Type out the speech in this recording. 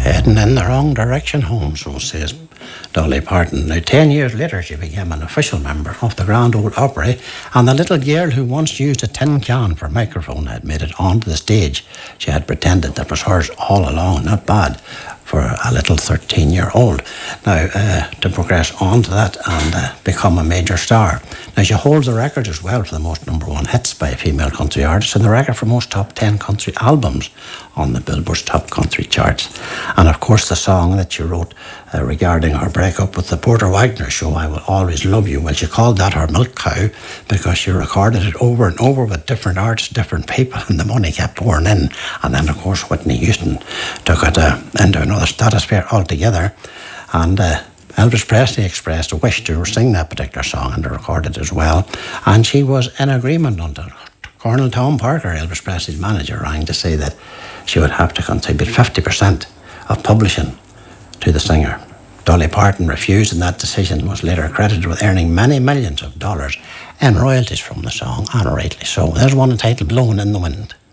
Heading in the wrong direction home, so says Dolly Parton. Now, 10 years later, she became an official member of the Grand Ole Opry, and the little girl who once used a tin can for a microphone had made it onto the stage. She had pretended that was hers all along. Not bad for a little 13-year-old. Now, to progress on to that and become a major star. Now, she holds the record as well for the most #1 hits by a female country artist and the record for most top 10 country albums on the Billboard's top country charts. And of course, the song that she wrote regarding her breakup with the Porter Wagner show, I Will Always Love You. Well, she called that her milk cow because she recorded it over and over with different artists, different people, and the money kept pouring in. And then, of course, Whitney Houston took it into another stratosphere altogether. And Elvis Presley expressed a wish to sing that particular song and to record it as well. And she was in agreement on it. Colonel Tom Parker, Elvis Presley's manager, rang to say that she would have to contribute 50% of publishing to the singer. Dolly Parton refused, and that decision was later credited with earning many millions of dollars in royalties from the song, and rightly so. There's one entitled Blowing in the Wind.